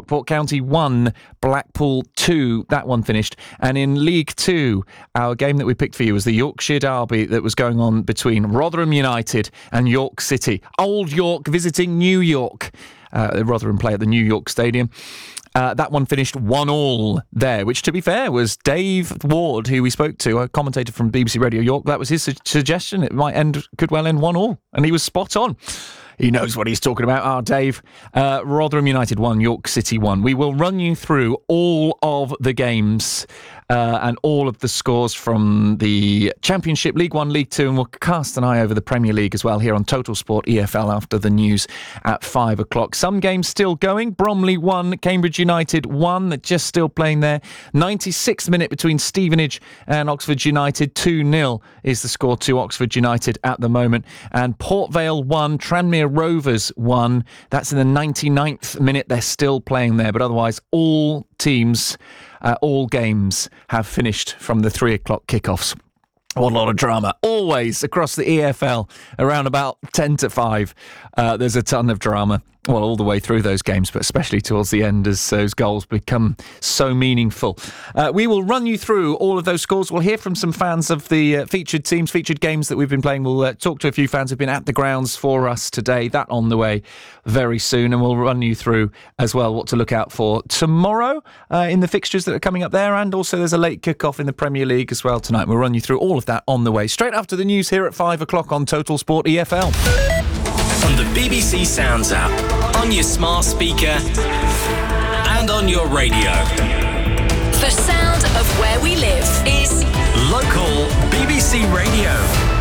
Stockport County 1, Blackpool 2. That one finished. And in League 2, our game that we picked for you was the Yorkshire Derby that was going on between Rotherham United and York City. Old York visiting New York. Rotherham play at the New York Stadium. That one finished 1-1 there, which, to be fair, was Dave Ward, who we spoke to, a commentator from BBC Radio York. That was his suggestion. It could well end 1-1, and he was spot on. He knows what he's talking about, our Dave. Rotherham United 1, York City 1. We will run you through all of the games and all of the scores from the Championship, League 1, League 2, and we'll cast an eye over the Premier League as well here on Total Sport EFL after the news at 5 o'clock. Some games still going. Bromley 1, Cambridge United 1. They're just still playing there. 96th minute between Stevenage and Oxford United. 2-0 is the score to Oxford United at the moment. And Port Vale 1, Tranmere Rovers 1. That's in the 99th minute. They're still playing there, but otherwise all teams, all games have finished from the 3 o'clock kickoffs. What a lot of drama. Always across the EFL, around about 10 to 5, there's a ton of drama. Well, all the way through those games, but especially towards the end as those goals become so meaningful. We will run you through all of those scores. We'll hear from some fans of the featured teams, featured games that we've been playing. We'll talk to a few fans who've been at the grounds for us today. That on the way very soon. And we'll run you through as well what to look out for tomorrow in the fixtures that are coming up there. And also there's a late kickoff in the Premier League as well tonight. We'll run you through all of that on the way. Straight after the news here at 5 o'clock on Total Sport EFL. On the BBC Sounds app, on your smart speaker, and on your radio. The sound of where we live is Local BBC Radio.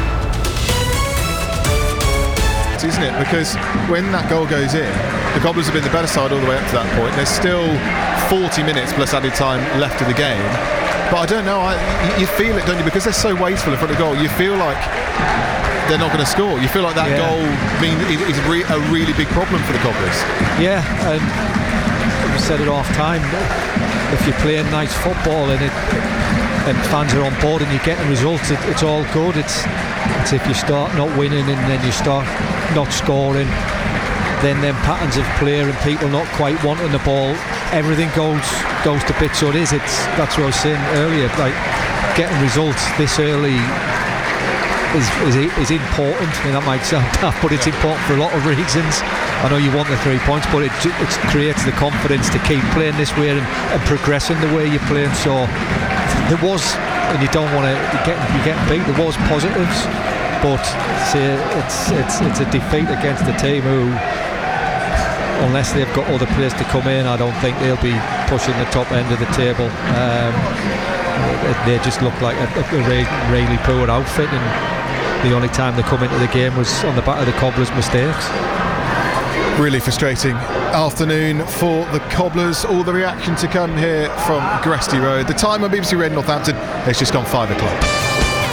Isn't it? Because when that goal goes in, the Cobblers have been the better side all the way up to that point. There's still 40 minutes plus added time left of the game. But I don't know, you feel it, don't you? Because they're so wasteful in front of the goal, you feel like they're not going to score. You feel like that goal is a really big problem for the Cobblers. Yeah, and we said it half time. If you're playing nice football and fans are on board and you're getting results, it's all good. It's if you start not winning and then you start not scoring, then patterns of play and people not quite wanting the ball, everything goes to bits. So that's what I was saying earlier. Like getting results this early is important. I mean, that might sound tough, but it's important for a lot of reasons. I know you want the 3 points, but it creates the confidence to keep playing this way and progressing the way you're playing. So there was, and you don't want to get beat. There was positives, but it's a defeat against a team who, unless they've got other players to come in, I don't think they'll be pushing the top end of the table. They just look like a really poor outfit, and the only time they come into the game was on the back of the Cobblers' mistakes. Really frustrating afternoon for the Cobblers. All the reaction to come here from Gresty Road. The time on BBC Radio Northampton, it's just gone 5 o'clock.